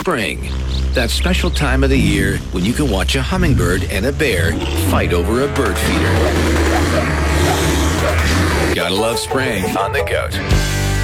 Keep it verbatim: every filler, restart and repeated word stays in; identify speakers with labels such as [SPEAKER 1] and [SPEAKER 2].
[SPEAKER 1] Spring. That special time of the year when you can watch a hummingbird and a bear fight over a bird feeder. Gotta love spring on the Goat.